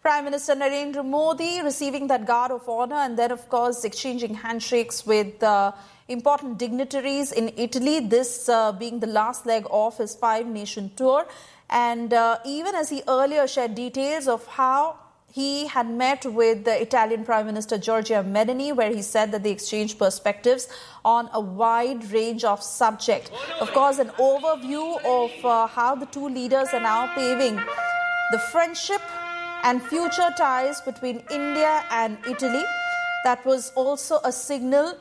Prime Minister Narendra Modi receiving that guard of honor and then, of course, exchanging handshakes with important dignitaries in Italy, this being the last leg of his 5-nation tour. And even as he earlier shared details of how he had met with the Italian Prime Minister Giorgia Meloni, where he said that they exchanged perspectives on a wide range of subjects. Of course, an overview of how the two leaders are now paving the friendship and future ties between India and Italy. That was also a signal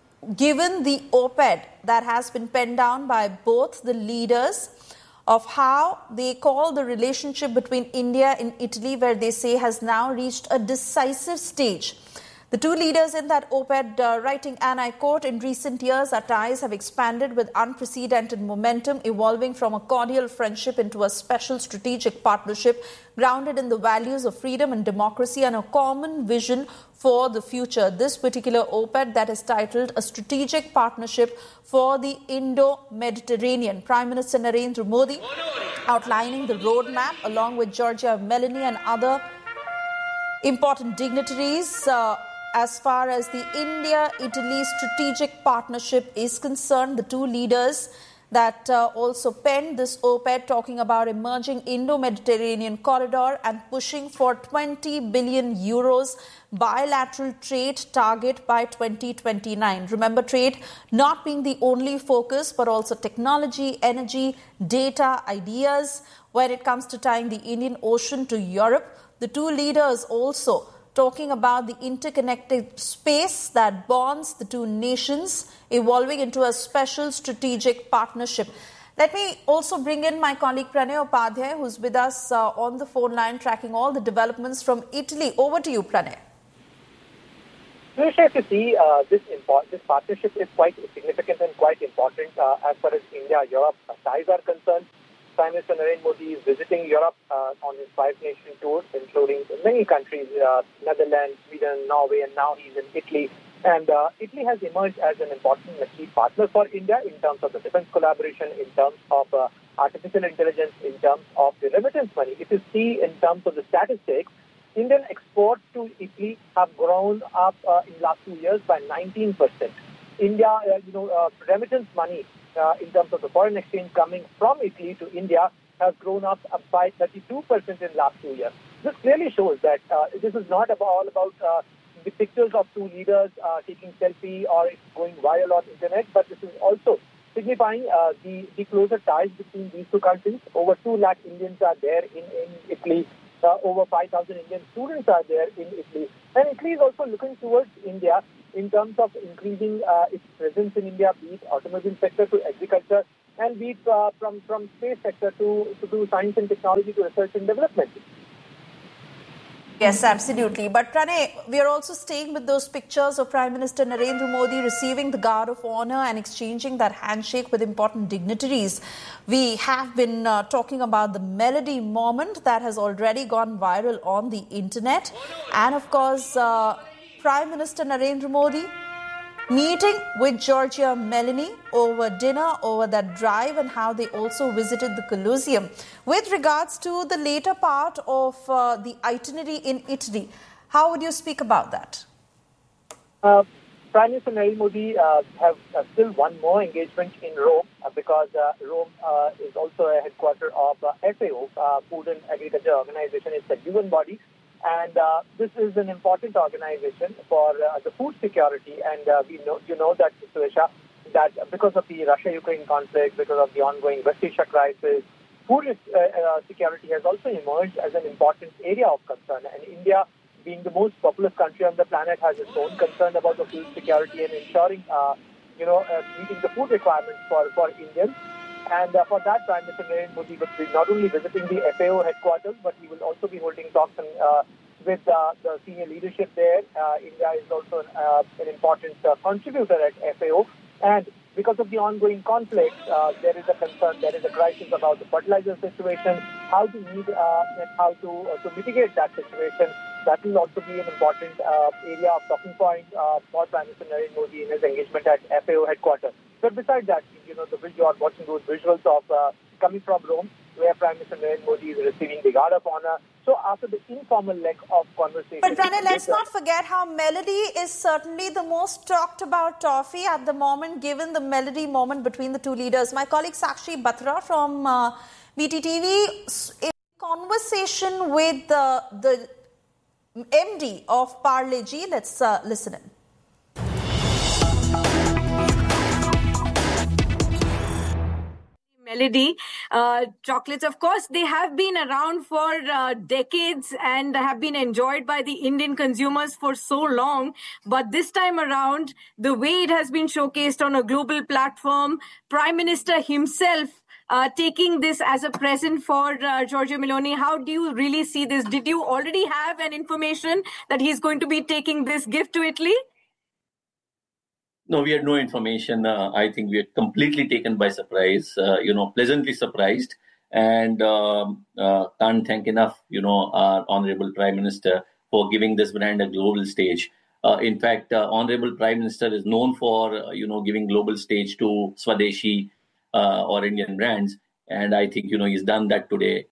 given the op-ed that has been penned down by both the leaders of how they call the relationship between India and Italy, where they say has now reached a decisive stage. The two leaders in that op-ed writing, and I quote, "In recent years, our ties have expanded with unprecedented momentum, evolving from a cordial friendship into a special strategic partnership grounded in the values of freedom and democracy and a common vision for the future." This particular op-ed that is titled "A Strategic Partnership for the Indo-Mediterranean." Prime Minister Narendra Modi outlining the roadmap along with Giorgia Meloni and other important dignitaries as far as the India-Italy strategic partnership is concerned. The two leaders that also penned this op-ed talking about emerging Indo-Mediterranean corridor and pushing for 20 billion euros bilateral trade target by 2029. Remember, trade not being the only focus, but also technology, energy, data, ideas when it comes to tying the Indian Ocean to Europe. The two leaders also talking about the interconnected space that bonds the two nations, evolving into a special strategic partnership. Let me also bring in my colleague Pranay Upadhyay, who's with us on the phone line, tracking all the developments from Italy. Over to you, Pranay. We're sure to see this partnership is quite significant and quite important as far as India-Europe ties are concerned. Prime Minister Narendra Modi is visiting Europe on his 5-nation tour, including many countries, Netherlands, Sweden, Norway, and now he's in Italy. And Italy has emerged as an important key partner for India in terms of the defense collaboration, in terms of artificial intelligence, in terms of the remittance money. If you see in terms of the statistics, Indian exports to Italy have grown up in the last 2 years by 19%. India, remittance money in terms of the foreign exchange coming from Italy to India has grown up by 32% in the last 2 years. This clearly shows that this is not all about the pictures of two leaders taking selfie or it's going viral on internet, but this is also signifying the closer ties between these two countries. Over 2 lakh Indians are there in Italy. Over 5,000 Indian students are there in Italy. And Italy is also looking towards India in terms of increasing its presence in India, be it automobile sector to agriculture, and be it from space sector to science and technology to research and development. Yes, absolutely. But Pranay, we are also staying with those pictures of Prime Minister Narendra Modi receiving the guard of honor and exchanging that handshake with important dignitaries. We have been talking about the melody moment that has already gone viral on the internet. And of course, Prime Minister Narendra Modi meeting with Giorgia Meloni over dinner, over that drive, and how they also visited the Colosseum. With regards to the later part of the itinerary in Italy, how would you speak about that? Prime Minister Narendra Modi have still one more engagement in Rome because Rome is also a headquarter of FAO, Food and Agriculture Organization. It's a UN body. And this is an important organization for the food security. And you know that, Suresha, that because of the Russia-Ukraine conflict, because of the ongoing West Asia crisis, food security has also emerged as an important area of concern. And India, being the most populous country on the planet, has its own concern about the food security and ensuring, meeting the food requirements for Indians. And for that, Prime Minister Narendra Modi will be not only visiting the FAO headquarters, but he will also be holding talks with the senior leadership there. India is also an important contributor at FAO. And because of the ongoing conflict, there is a concern, there is a crisis about the fertilizer situation, how to meet and how to mitigate that situation. That will also be an important area of talking point for Prime Minister Narendra Modi in his engagement at FAO headquarters. But besides that, the visual, watching those visuals of coming from Rome, where Prime Minister Narendra Modi is receiving the Guard of Honor. So after the informal leg of conversation... But Pranay, let's not forget how Melody is certainly the most talked about toffee at the moment, given the Melody moment between the two leaders. My colleague Sakshi Batra from VTTV, in conversation with the MD of Parle G, let's listen in. Melody chocolates, of course, they have been around for decades and have been enjoyed by the Indian consumers for so long. But this time around, the way it has been showcased on a global platform, Prime Minister himself taking this as a present for Giorgia Meloni. How do you really see this? Did you already have an information that he's going to be taking this gift to Italy? No, we had no information. I think we are completely taken by surprise, pleasantly surprised, and can't thank enough, our Honorable Prime Minister for giving this brand a global stage. In fact, Honorable Prime Minister is known for, giving global stage to Swadeshi or Indian brands. And I think, he's done that today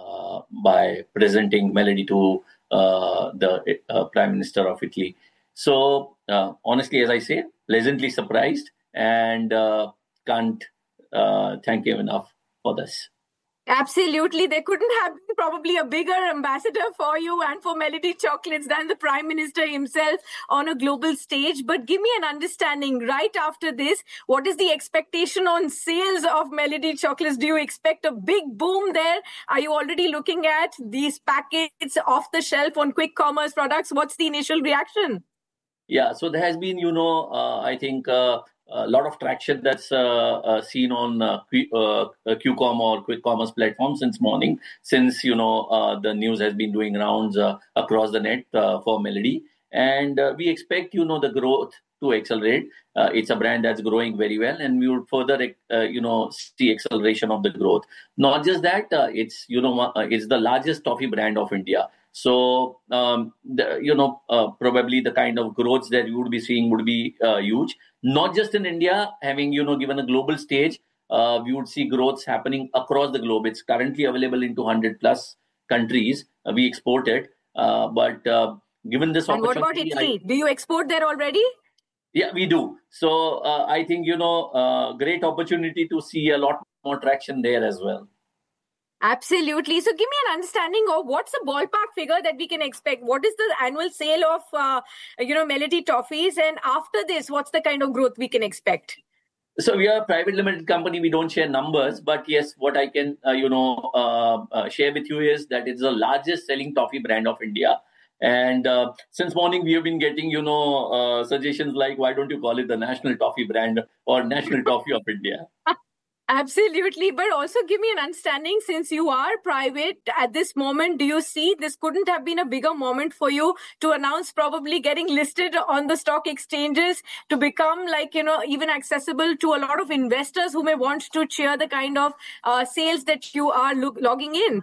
by presenting Melody to the Prime Minister of Italy. So, honestly, as I say, pleasantly surprised and can't thank him enough for this. Absolutely. There couldn't have been probably a bigger ambassador for you and for Melody Chocolates than the Prime Minister himself on a global stage. But give me an understanding right after this. What is the expectation on sales of Melody Chocolates? Do you expect a big boom there? Are you already looking at these packets off the shelf on quick commerce products? What's the initial reaction? Yeah, so there has been, I think a lot of traction that's seen on QCom or quick commerce platforms since morning, since, the news has been doing rounds across the net for Melody. And we expect, the growth to accelerate. It's a brand that's growing very well, and we would further, see acceleration of the growth. Not just that, it's the largest toffee brand of India. So, probably the kind of growth that you would be seeing would be huge. Not just in India, having, given a global stage, we would see growths happening across the globe. It's currently available in 200 plus countries. We export it. But given this opportunity... And what about Italy? Do you export there already? Yeah, we do. So, I think, great opportunity to see a lot more traction there as well. Absolutely. So give me an understanding of what's the ballpark figure that we can expect. What is the annual sale of, Melody Toffees? And after this, what's the kind of growth we can expect? So we are a private limited company. We don't share numbers. But yes, what I can, share with you is that it's the largest selling toffee brand of India. And since morning, we have been getting, suggestions like, why don't you call it the national toffee brand or national toffee of India? Absolutely. But also give me an understanding, since you are private at this moment, do you see this couldn't have been a bigger moment for you to announce probably getting listed on the stock exchanges to become even accessible to a lot of investors who may want to cheer the kind of sales that you are logging in?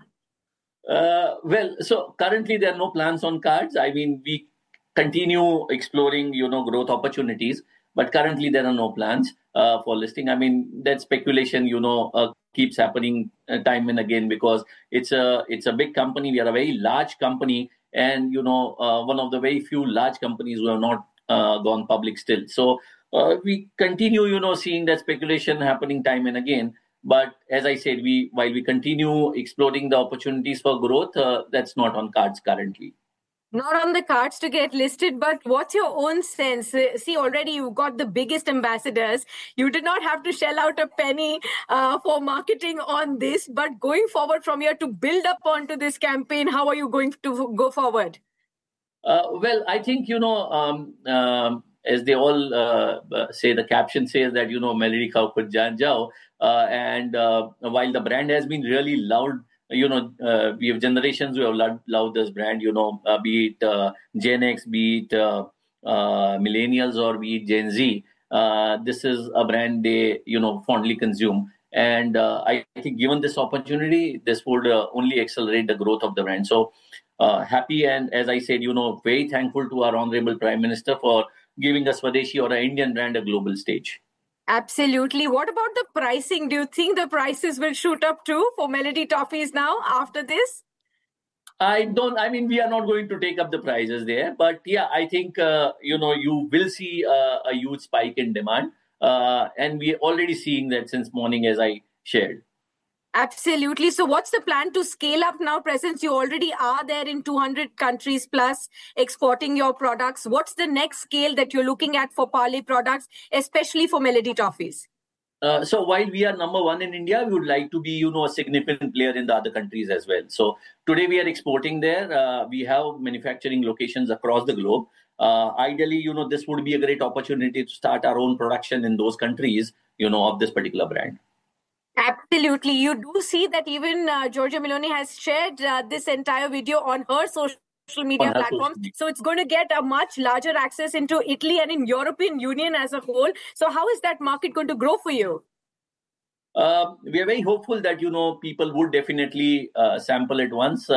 So currently there are no plans on cards. I mean, we continue exploring, growth opportunities. But currently, there are no plans for listing. I mean, that speculation, keeps happening time and again because it's a big company. We are a very large company, and one of the very few large companies who have not gone public still. So we continue, seeing that speculation happening time and again. But as I said, while we continue exploring the opportunities for growth, that's not on cards currently. Not on the cards to get listed, but what's your own sense? See, already you've got the biggest ambassadors. You did not have to shell out a penny for marketing on this, but going forward from here to build up onto this campaign, how are you going to go forward? Well, I think, as they all say, the caption says that, Melody Khao Khud Jaan Jao. And while the brand has been really loved, we have generations who have loved this brand, be it Gen X, be it millennials, or be it Gen Z. This is a brand they, fondly consume. And I think given this opportunity, this would only accelerate the growth of the brand. So happy, and as I said, very thankful to our Honorable Prime Minister for giving a Swadeshi or an Indian brand a global stage. Absolutely. What about the pricing? Do you think the prices will shoot up too for Melody Toffees now after this? I mean, we are not going to take up the prices there, but yeah, I think, you will see a huge spike in demand. And we are already seeing that since morning, as I shared. Absolutely. So what's the plan to scale up now, since you already are there in 200 countries plus exporting your products? What's the next scale that you're looking at for Parle products, especially for Melody Toffees? So while we are number one in India, we would like to be, a significant player in the other countries as well. So today we are exporting there. We have manufacturing locations across the globe. Ideally, this would be a great opportunity to start our own production in those countries, of this particular brand. Absolutely. You do see that even Giorgia Meloni has shared this entire video on her social media platforms. So it's going to get a much larger access into Italy and in European Union as a whole. So how is that market going to grow for you? We are very hopeful that, people would definitely sample it once,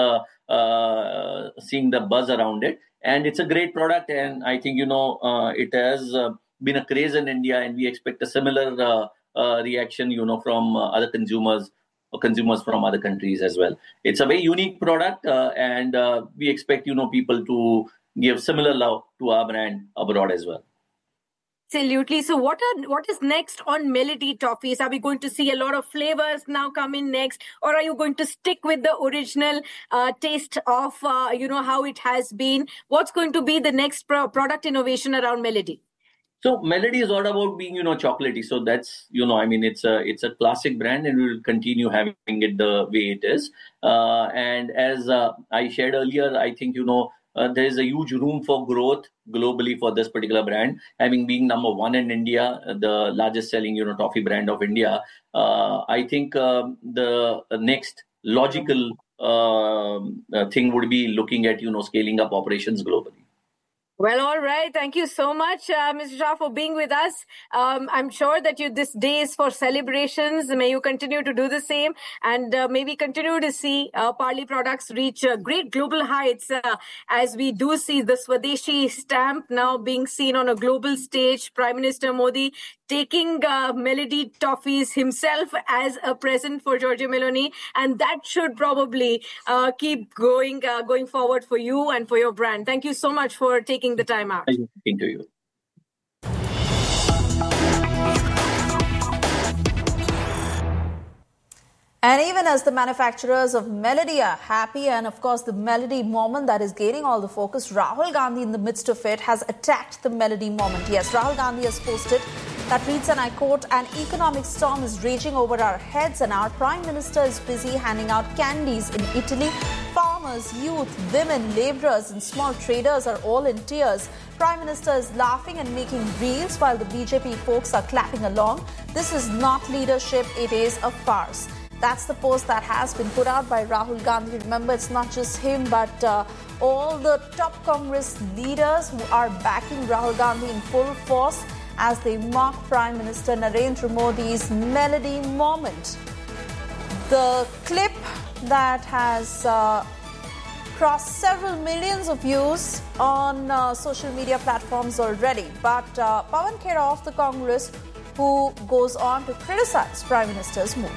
seeing the buzz around it. And it's a great product. And I think, it has been a craze in India, and we expect a similar reaction, from other consumers or consumers from other countries as well. It's a very unique product, and we expect, people to give similar love to our brand abroad as well. Absolutely. So what is next on Melody Toffees? Are we going to see a lot of flavors now come in next, or are you going to stick with the original taste of, how it has been? What's going to be the next product innovation around Melody? So Melody is all about being, chocolatey. So that's, it's a classic brand, and we will continue having it the way it is. And as I shared earlier, I think, there is a huge room for growth globally for this particular brand. Having being number one in India, the largest selling, toffee brand of India, I think the next logical thing would be looking at, scaling up operations globally. Well, all right. Thank you so much, Mr. Shah, for being with us. I'm sure that this day is for celebrations. May you continue to do the same, and may we continue to see Parle products reach great global heights as we do see the Swadeshi stamp now being seen on a global stage. Prime Minister Modi taking Melody Toffees himself as a present for Giorgia Meloni, and that should probably keep going forward for you and for your brand. Thank you so much for taking the time out. Thank you. And even as the manufacturers of Melody are happy, and of course the Melody moment that is gaining all the focus, Rahul Gandhi in the midst of it has attacked the Melody moment. Yes, Rahul Gandhi has posted that reads, and I quote, "An economic storm is raging over our heads and our Prime Minister is busy handing out candies in Italy. Farmers, youth, women, labourers and small traders are all in tears. Prime Minister is laughing and making reels while the BJP folks are clapping along. This is not leadership, it is a farce." That's the post that has been put out by Rahul Gandhi. Remember, it's not just him, but all the top Congress leaders who are backing Rahul Gandhi in full force as they mock Prime Minister Narendra Modi's Melody moment. The clip that has crossed several millions of views on social media platforms already. But Pawan Khera of the Congress, who goes on to criticize Prime Minister's move.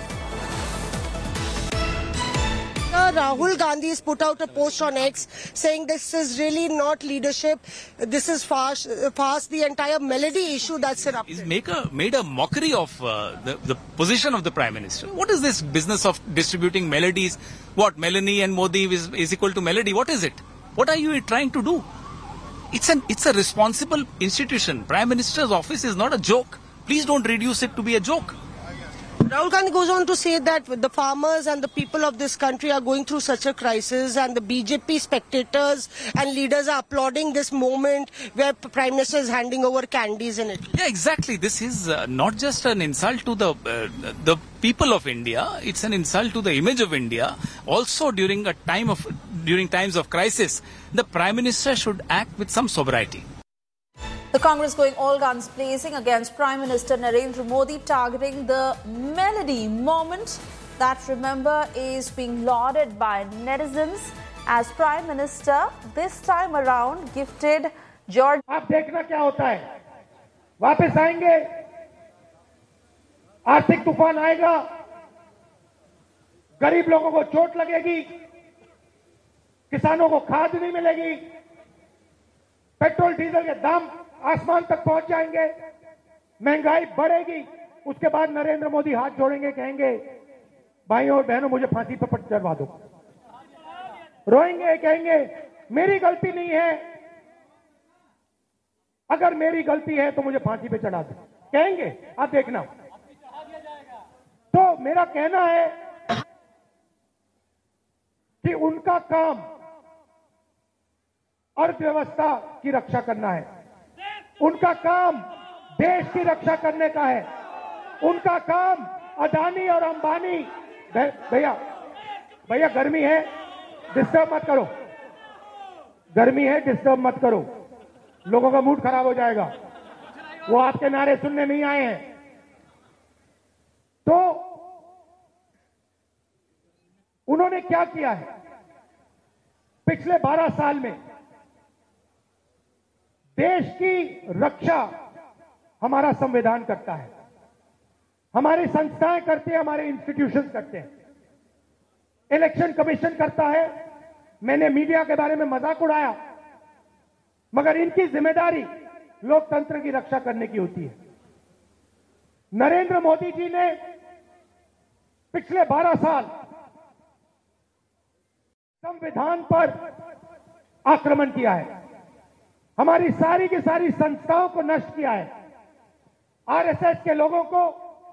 Rahul Gandhi has put out a post on X saying this is really not leadership. This is farce. The entire Melody issue that's erupted. He's made a mockery of the position of the Prime Minister. What is this business of distributing melodies? What, Melanie and Modi is equal to Melody? What is it? What are you trying to do? It's a responsible institution. Prime Minister's office is not a joke. Please don't reduce it to be a joke. Rahul Gandhi goes on to say that the farmers and the people of this country are going through such a crisis, and the BJP spectators and leaders are applauding this moment where Prime Minister is handing over candies in it. Yeah, exactly. This is not just an insult to the people of India. It's an insult to the image of India. Also, during times of crisis, the Prime Minister should act with some sobriety. The Congress going all guns blazing against Prime Minister Narendra Modi, targeting the Melody moment that, remember, is being lauded by netizens as Prime Minister this time around gifted George. आप देखना क्या होता है, वापस आएंगे आर्थिक तूफान आएगा, गरीब लोगों को चोट लगेगी, किसानों को खाद नहीं मिलेगी, पेट्रोल डीजल के दाम आसमान तक पहुंच जाएंगे, महंगाई बढ़ेगी। उसके बाद नरेंद्र मोदी हाथ जोड़ेंगे, कहेंगे भाइयों और बहनों मुझे फांसी पर चढ़वा दो। रोएंगे, कहेंगे मेरी गलती नहीं है, अगर मेरी गलती है तो मुझे फांसी पे चढ़ा दो, कहेंगे। आप देखना। तो मेरा कहना है कि उनका काम अर्थव्यवस्था की रक्षा करना है, उनका काम देश की रक्षा करने का है, उनका काम अदानी और अंबानी। भैया गर्मी है, डिस्टर्ब मत करो, गर्मी है, डिस्टर्ब मत करो, लोगों का मूड खराब हो जाएगा। वो आपके नारे सुनने नहीं आए हैं। तो उन्होंने क्या किया है पिछले 12 साल में? देश की रक्षा हमारा संविधान करता है, हमारी संस्थाएं करती है, हमारे इंस्टीट्यूशंस करते हैं, इलेक्शन कमीशन करता है। मैंने मीडिया के बारे में मजाक उड़ाया, मगर इनकी जिम्मेदारी लोकतंत्र की रक्षा करने की होती है। नरेंद्र मोदी जी ने पिछले 12 साल संविधान पर आक्रमण किया है, हमारी सारी की सारी संस्थाओं को नष्ट किया है। आरएसएस के लोगों को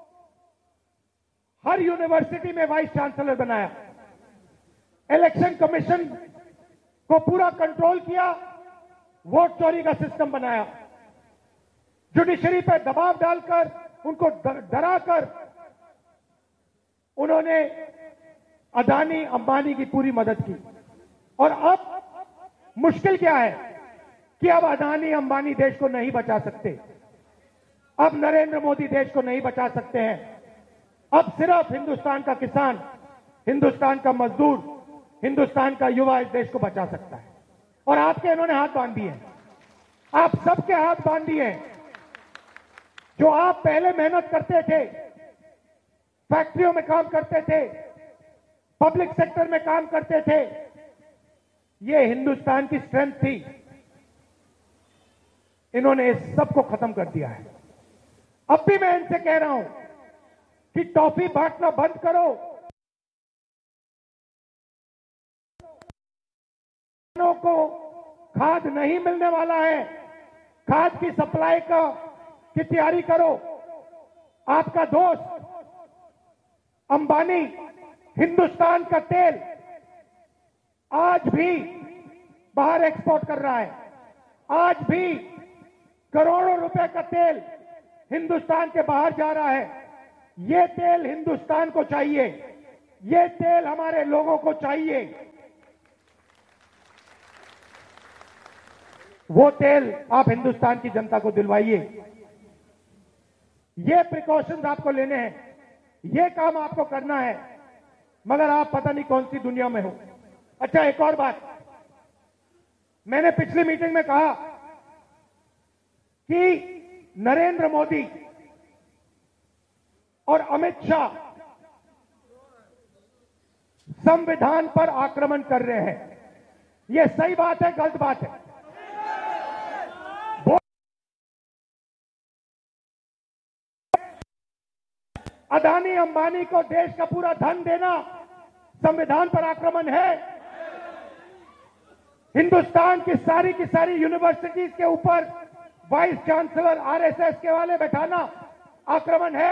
हर यूनिवर्सिटी में वाइस चांसलर बनाया, इलेक्शन कमीशन को पूरा कंट्रोल किया, वोट चोरी का सिस्टम बनाया, जुडिशरी पर दबाव डालकर उनको डराकर उन्होंने अदानी अंबानी की पूरी मदद की। और अब मुश्किल क्या है कि अब अदानी अंबानी देश को नहीं बचा सकते, अब नरेंद्र मोदी देश को नहीं बचा सकते हैं। अब सिर्फ हिंदुस्तान का किसान, हिंदुस्तान का मजदूर, हिंदुस्तान का युवा इस देश को बचा सकता है। और आपके इन्होंने हाथ बांध दिए हैं, आप सबके हाथ बांध दिए हैं। जो आप पहले मेहनत करते थे, फैक्ट्रियों में काम करते थे, पब्लिक सेक्टर में काम करते थे, ये हिंदुस्तान की स्ट्रेंथ थी, इन्होंने इस सबको खत्म कर दिया है। अब भी मैं इनसे कह रहा हूं कि टॉफी बांटना बंद करो, किसानों को खाद नहीं मिलने वाला है, खाद की सप्लाई की तैयारी करो। आपका दोस्त अंबानी हिंदुस्तान का तेल आज भी बाहर एक्सपोर्ट कर रहा है, आज भी करोड़ों रुपए का तेल हिंदुस्तान के बाहर जा रहा है। ये तेल हिंदुस्तान को चाहिए, ये तेल हमारे लोगों को चाहिए। वो तेल आप हिंदुस्तान की जनता को दिलवाइए। ये प्रिकॉशंस आपको लेने हैं, ये काम आपको करना है, मगर आप पता नहीं कौन सी दुनिया में हो। अच्छा, एक और बात, मैंने पिछली मीटिंग में कहा कि नरेंद्र मोदी और अमित शाह संविधान पर आक्रमण कर रहे हैं। यह सही बात है, गलत बात है? अदानी अंबानी को देश का पूरा धन देना संविधान पर आक्रमण है। हिंदुस्तान की सारी यूनिवर्सिटीज के ऊपर वाइस चांसलर आरएसएस के वाले बैठाना आक्रमण है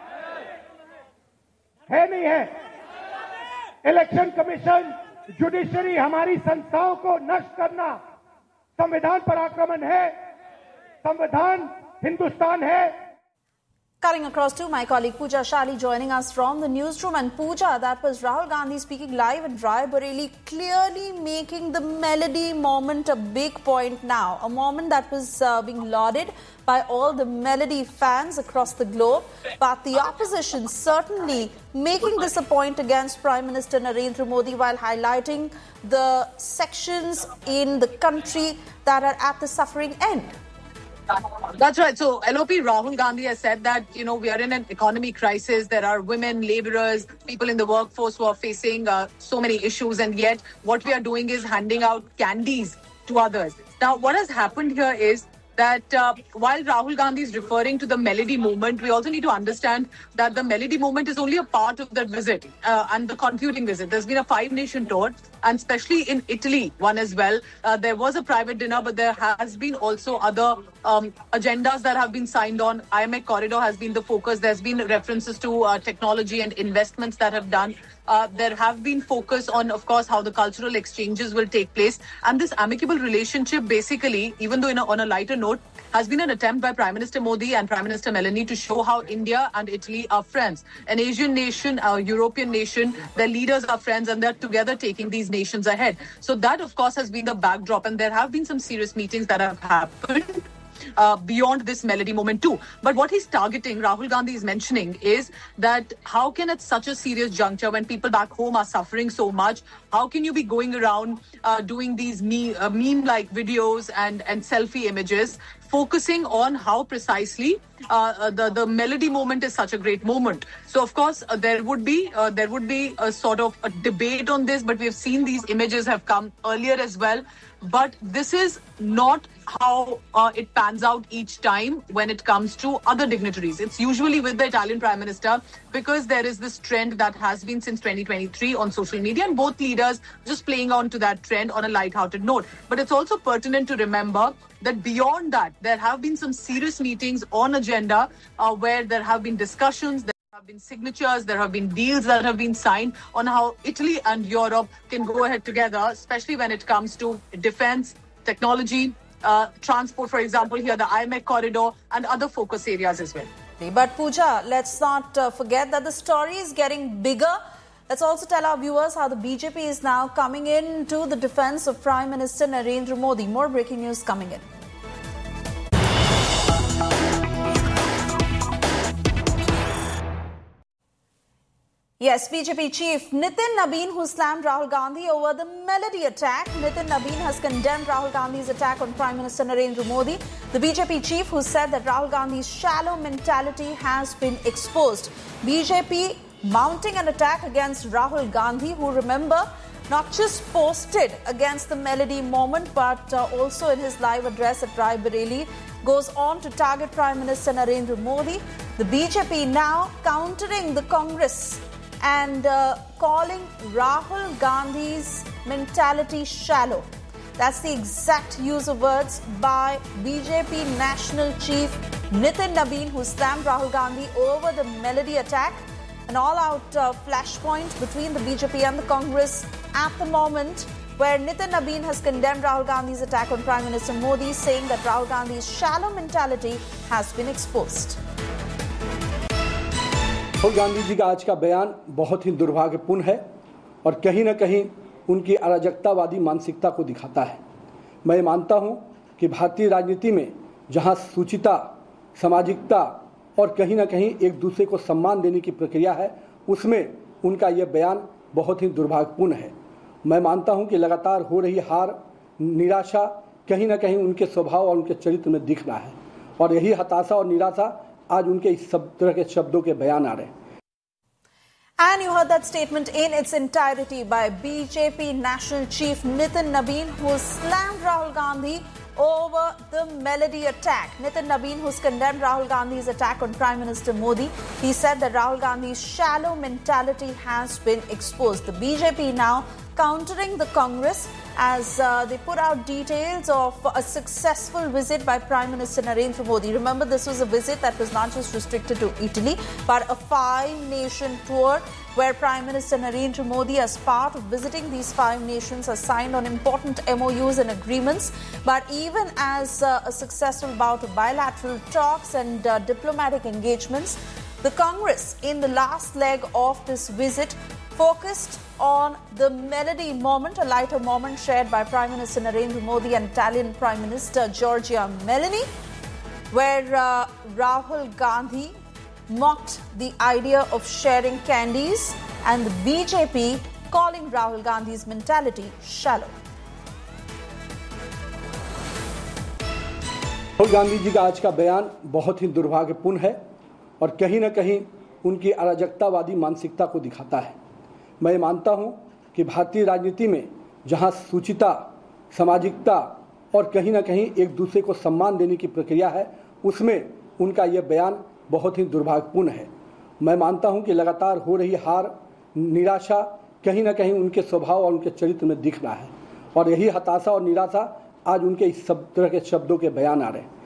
नहीं है? इलेक्शन कमीशन, जुडिशरी, हमारी संस्थाओं को नष्ट करना संविधान पर आक्रमण है। संविधान हिंदुस्तान है। Cutting across to my colleague Pooja Shali joining us from the newsroom. And Pooja, that was Rahul Gandhi speaking live in Rai Bareli, clearly making the melody moment a big point now. A moment that was being lauded by all the melody fans across the globe. But the opposition certainly making this a point against Prime Minister Narendra Modi while highlighting the sections in the country that are at the suffering end. That's right. So LOP Rahul Gandhi has said that, we are in an economy crisis. There are women, laborers, people in the workforce who are facing so many issues. And yet what we are doing is handing out candies to others. Now, what has happened here is that while Rahul Gandhi is referring to the Melody movement, we also need to understand that the Melody movement is only a part of that visit and the concluding visit. There's been a 5-nation tour, and especially in Italy, one as well. There was a private dinner, but there has been also other agendas that have been signed on. IMEC corridor has been the focus. There's been references to technology and investments that have done. There have been focus on, of course, how the cultural exchanges will take place. And this amicable relationship, basically, even though on a lighter note, has been an attempt by Prime Minister Modi and Prime Minister Meloni to show how India and Italy are friends. An Asian nation, a European nation, their leaders are friends and they're together taking these nations ahead. So that, of course, has been the backdrop. And there have been some serious meetings that have happened beyond this Melody moment too. But what he's targeting, Rahul Gandhi is mentioning, is that how can at such a serious juncture, when people back home are suffering so much, how can you be going around doing these meme-like videos and selfie images, focusing on how precisely the Melody moment is such a great moment. So, of course, there would be a sort of a debate on this, but we've seen these images have come earlier as well. But this is not how it pans out each time when it comes to other dignitaries. It's usually with the Italian Prime Minister, because there is this trend that has been since 2023 on social media, and both leaders just playing on to that trend on a light-hearted note. But it's also pertinent to remember that beyond that, there have been some serious meetings on agenda where there have been discussions, there have been signatures, there have been deals that have been signed on how Italy and Europe can go ahead together, especially when it comes to defense, technology, transport, for example, here the IMEC corridor and other focus areas as well. But Pooja, let's not forget that the story is getting bigger. Let's also tell our viewers how the BJP is now coming in to the defense of Prime Minister Narendra Modi. More breaking news coming in. Yes, BJP chief Nitin Nabin, who slammed Rahul Gandhi over the Melody attack. Nitin Nabin has condemned Rahul Gandhi's attack on Prime Minister Narendra Modi. The BJP chief, who said that Rahul Gandhi's shallow mentality has been exposed. BJP mounting an attack against Rahul Gandhi, who, remember, not just posted against the Melody moment, but also in his live address at Rai Bareli, goes on to target Prime Minister Narendra Modi. The BJP now countering the Congress and calling Rahul Gandhi's mentality shallow. That's the exact use of words by BJP National Chief Nitin Nabin, who slammed Rahul Gandhi over the Melody attack. An all-out flashpoint between the BJP and the Congress at the moment, where Nitin Nabin has condemned Rahul Gandhi's attack on Prime Minister Modi, saying that Rahul Gandhi's shallow mentality has been exposed. Rahul Gandhi ji का आज का बयान बहुत ही दुर्भाग्यपूर्ण है और कहीं न कहीं उनकी अराजकतावादी मानसिकता को दिखाता है। मैं मानता हूं कि भारतीय राजनीति में जहां सूचिता, सामाजिकता और कहीं न कहीं एक दूसरे को सम्मान देने की प्रक्रिया है, उसमें उनका यह बयान बहुत ही दुर्भाग्यपूर्ण है। मैं मानता हूं कि लगातार हो रही हार, निराशा कहीं न कहीं उनके स्वभाव और उनके चरित्र में दिख रहा है और यही हताशा और निराशा आज उनके इस सब तरह के शब्दों के बयान आ रहे हैं। And you heard that statement in its entirety by BJP National Chief Nitin Nabin, who slammed Rahul Gandhi over the Melody attack. Nitin Nabin, who's condemned Rahul Gandhi's attack on Prime Minister Modi, he said that Rahul Gandhi's shallow mentality has been exposed. The BJP now countering the Congress as they put out details of a successful visit by Prime Minister Narendra Modi. Remember, this was a visit that was not just restricted to Italy, but a 5-nation tour where Prime Minister Narendra Modi, as part of visiting these 5 nations, has signed on important MOUs and agreements. But even as a successful bout of bilateral talks and diplomatic engagements, the Congress, in the last leg of this visit, focused on the Melody moment, a lighter moment shared by Prime Minister Narendra Modi and Italian Prime Minister Giorgia Meloni, where Rahul Gandhi mocked the idea of sharing candies and the BJP calling Rahul Gandhi's mentality shallow. Rahul Gandhi ji का आज का बयान बहुत ही दुर्भाग्यपूर्ण है और कहीं न कहीं उनकी अराजकतावादी मानसिकता को दिखाता है। मैं मानता हूं कि भारतीय राजनीति में जहां सूचिता, सामाजिकता और कहीं न कहीं एक दूसरे को सम्मान देने की प्रक्रिया है, उसमें उनका यह बयान बहुत ही दुर्भाग्यपूर्ण है। मैं मानता हूं कि लगातार हो रही हार, निराशा कहीं न कहीं उनके स्वभाव और उनके चरित्र में दिख रहा है और यही हताशा और निराशा आज उनके इस सब तरह के शब्दों के बयान आ रहे हैं।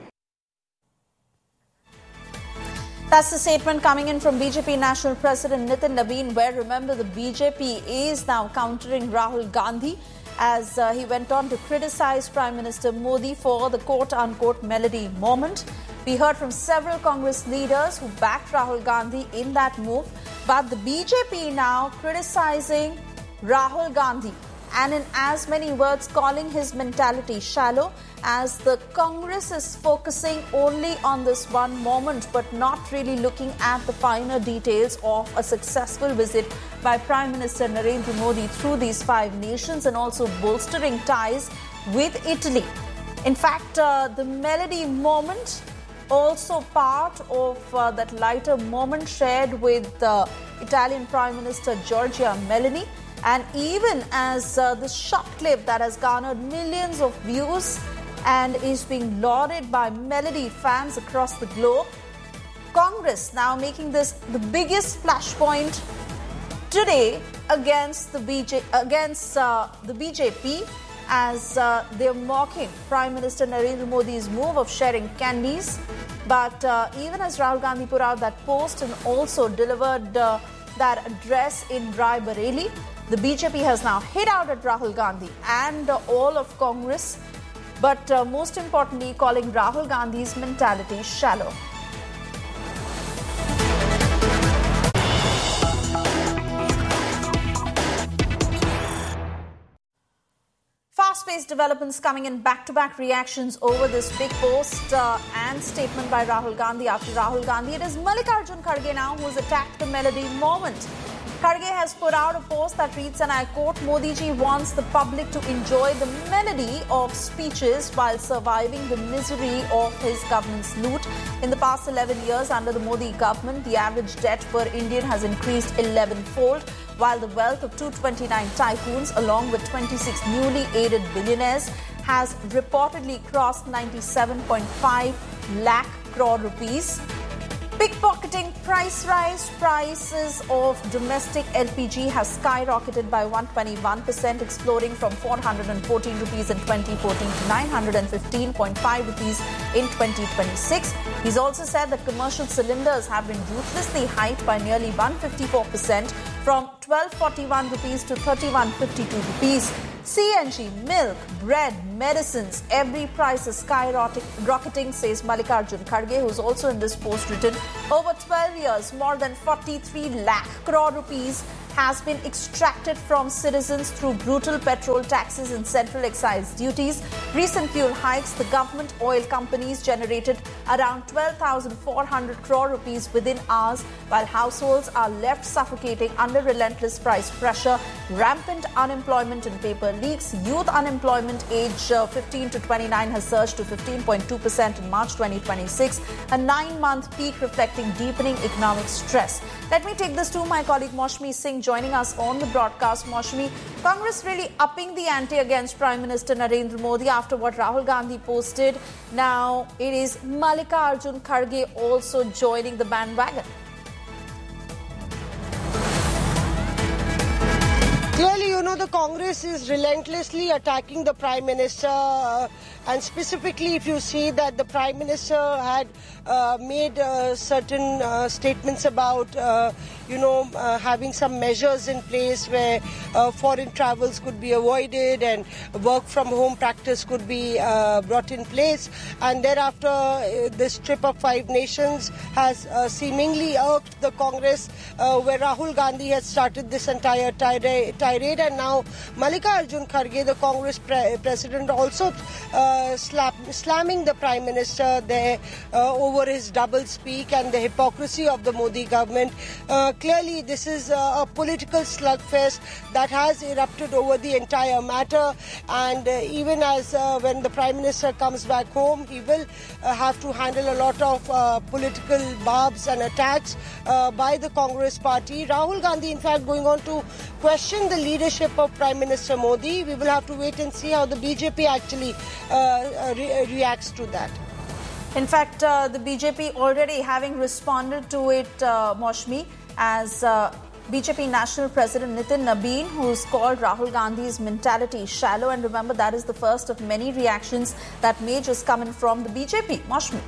That's the statement coming in from BJP National President Nitin Nabeen, where remember the BJP is now countering Rahul Gandhi as he went on to criticize Prime Minister Modi for the quote-unquote melody moment. We heard from several Congress leaders who backed Rahul Gandhi in that move, but the BJP now criticizing Rahul Gandhi and in as many words calling his mentality shallow, as the Congress is focusing only on this one moment but not really looking at the finer details of a successful visit by Prime Minister Narendra Modi through these 5 nations and also bolstering ties with Italy. In fact, the melody moment also part of that lighter moment shared with Italian Prime Minister Giorgia Meloni. And even as this short clip that has garnered millions of views and is being lauded by melody fans across the globe, Congress now making this the biggest flashpoint today against the BJP as they're mocking Prime Minister Narendra Modi's move of sharing candies. But even as Rahul Gandhi put out that post and also delivered that address in Rai Bareli, the BJP has now hit out at Rahul Gandhi and all of Congress, but most importantly calling Rahul Gandhi's mentality shallow. Fast-paced developments coming in, back-to-back reactions over this big post and statement by Rahul Gandhi. After Rahul Gandhi, it is Mallikarjun Kharge now who has attacked the melody moment. Kharge has put out a post that reads, and I quote, Modi ji wants the public to enjoy the melody of speeches while surviving the misery of his government's loot. In the past 11 years under the Modi government, the average debt per Indian has increased 11-fold, while the wealth of 229 tycoons along with 26 newly aided billionaires has reportedly crossed 97.5 lakh crore rupees. Pickpocketing price rise. Prices of domestic LPG has skyrocketed by 121%, exploding from 414 rupees in 2014 to 915.5 rupees in 2026. He's also said that commercial cylinders have been ruthlessly hiked by nearly 154%, from 1241 rupees to 3152 rupees. CNG, milk, bread, medicines, every price is skyrocketing, says Mallikarjun Kharge, who's also in this post written, over 12 years, more than 43 lakh crore rupees has been extracted from citizens through brutal petrol taxes and central excise duties. Recent fuel hikes, the government oil companies generated around 12,400 crore rupees within hours, while households are left suffocating under relentless price pressure. Rampant unemployment and paper leaks. Youth unemployment age 15 to 29 has surged to 15.2% in March 2026, a 9-month peak reflecting deepening economic stress. Let me take this to my colleague Maushmi Singh joining us on the broadcast. Maushmi, Congress really upping the ante against Prime Minister Narendra Modi after what Rahul Gandhi posted. Now it is Mallikarjun Kharge also joining the bandwagon. Clearly, the Congress is relentlessly attacking the Prime Minister, and specifically if you see that the Prime Minister had made certain statements about, having some measures in place where foreign travels could be avoided and work from home practice could be brought in place. And thereafter, this trip of 5 nations has seemingly irked the Congress, where Rahul Gandhi has started this entire tirade, and now now Mallikarjun Kharge, the Congress president, also slamming the Prime Minister there over his double speak and the hypocrisy of the Modi government. Clearly, this is a political slugfest that has erupted over the entire matter, and even as when the Prime Minister comes back home, he will have to handle a lot of political barbs and attacks by the Congress party. Rahul Gandhi, in fact, going on to question the leadership of Prime Minister Modi. We will have to wait and see how the BJP actually reacts to that. In fact, the BJP already having responded to it, Maushmi, as BJP National President Nitin Nabeen, who's called Rahul Gandhi's mentality shallow. And remember, that is the first of many reactions that may just come in from the BJP. Maushmi.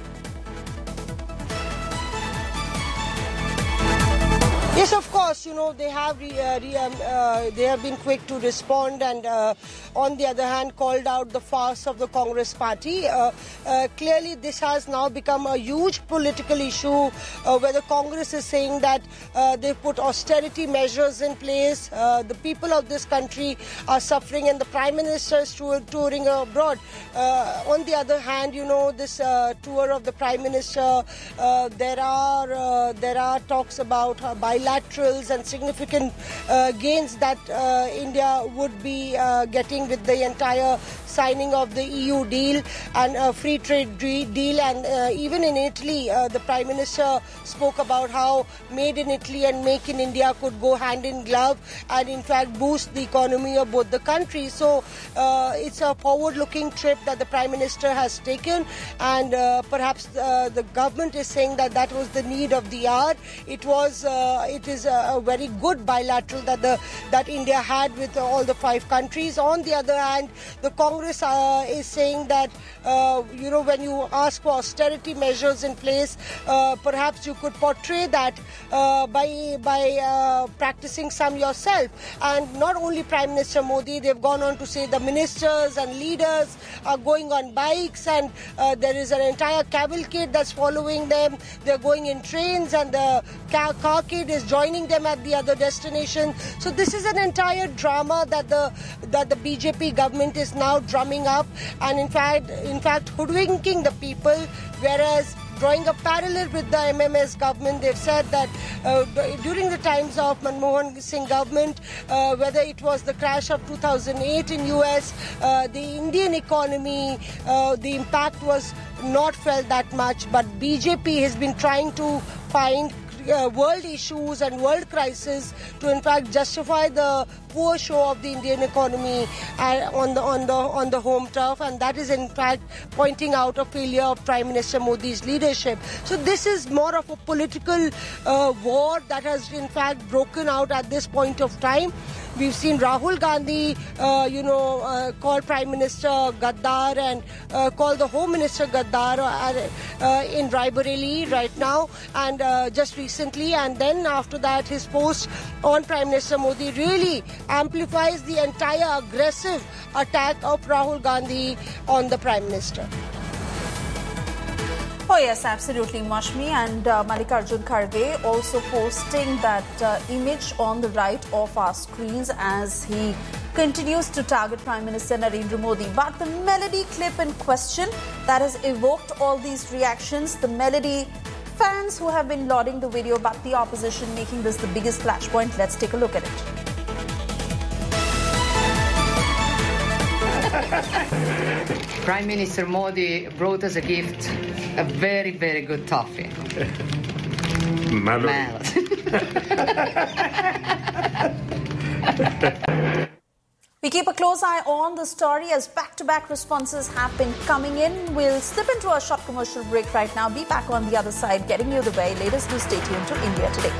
Yes, of course, they have been quick to respond and on the other hand called out the farce of the Congress party. Clearly this has now become a huge political issue where the Congress is saying that they put austerity measures in place. The people of this country are suffering and the Prime Minister is touring abroad. On the other hand, this tour of the Prime Minister, there are talks about bilaterals and significant gains that India would be getting with the entire signing of the EU deal and a free trade deal. And even in Italy, the Prime Minister spoke about how Made in Italy and Make in India could go hand in glove and in fact boost the economy of both the countries. So it's a forward-looking trip that the Prime Minister has taken, and perhaps the government is saying that that was the need of the hour. It is a very good bilateral that India had with all the 5 countries. On the other hand, the Congress is saying that when you ask for austerity measures in place, perhaps you could portray that by practicing some yourself. And not only Prime Minister Modi, they've gone on to say the ministers and leaders are going on bikes, and there is an entire cavalcade that's following them. They're going in trains, and the carcade is joining them at the other destination. So this is an entire drama that the BJP government is now drumming up, and in fact hoodwinking the people, whereas drawing a parallel with the MMS government, they've said that during the times of Manmohan Singh government, whether it was the crash of 2008 in US, the Indian economy, the impact was not felt that much, but BJP has been trying to find world issues and world crisis to in fact justify the poor show of the Indian economy on the home turf, and that is in fact pointing out a failure of Prime Minister Modi's leadership. So this is more of a political war that has in fact broken out at this point of time. We've seen Rahul Gandhi, call Prime Minister Gaddar and call the Home Minister Gaddar in Raebareli right now and just recently. And then after that, his post on Prime Minister Modi really amplifies the entire aggressive attack of Rahul Gandhi on the Prime Minister. Oh yes, absolutely, Maushmi. And Mallikarjun Kharge also posting that image on the right of our screens as he continues to target Prime Minister Narendra Modi. But the Melody clip in question that has evoked all these reactions, the Melody fans who have been lauding the video, but the opposition making this the biggest flashpoint. Let's take a look at it. Prime Minister Modi brought us a gift, a very, very good toffee. We keep a close eye on the story as back-to-back responses have been coming in. We'll slip into a short commercial break right now. Be back on the other side, getting you the very latest. Do stay tuned to India Today.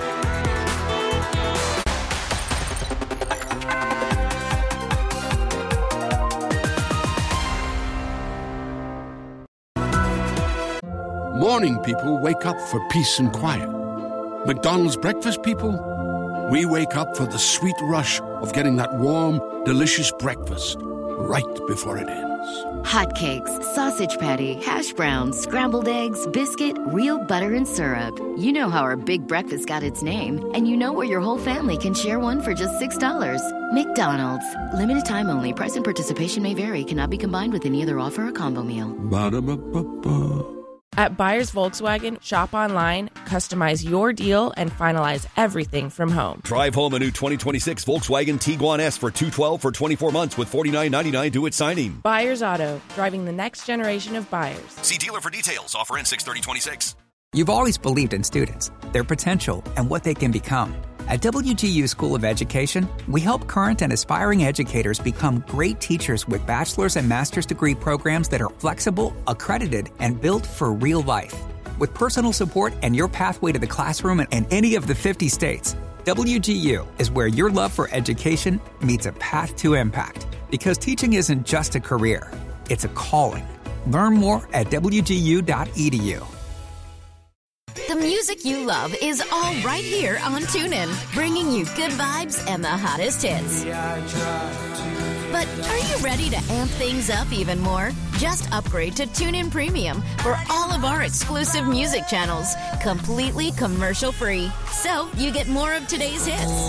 Morning people wake up for peace and quiet. McDonald's breakfast people, we wake up for the sweet rush of getting that warm, delicious breakfast. right before it ends. Hotcakes, sausage patty, hash browns, scrambled eggs, biscuit, real butter and syrup. You know how our big breakfast got its name, and you know where your whole family can share one for just $6. McDonald's. Limited time only. Price and participation may vary. Cannot be combined with any other offer or combo meal. Ba-da-ba-ba-ba. At Buyers Volkswagen, shop online, customize your deal, and finalize everything from home. Drive home a new 2026 Volkswagen Tiguan S for $212 for 24 months with $49.99 due at signing. Buyers Auto, driving the next generation of buyers. See dealer for details. Offer ends 6/30/26. You've always believed in students, their potential, and what they can become. At WGU School of Education, we help current and aspiring educators become great teachers with bachelor's and master's degree programs that are flexible, accredited, and built for real life. With personal support and your pathway to the classroom in any of the 50 states, WGU is where your love for education meets a path to impact. Because teaching isn't just a career, it's a calling. Learn more at WGU.edu. The music you love is all right here on TuneIn, bringing you good vibes and the hottest hits. But are you ready to amp things up even more? Just upgrade to TuneIn Premium for all of our exclusive music channels, completely commercial-free. So you get more of today's hits,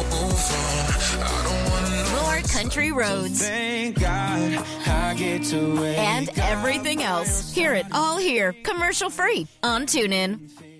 more country roads, and everything else. Hear it all here, commercial-free on TuneIn.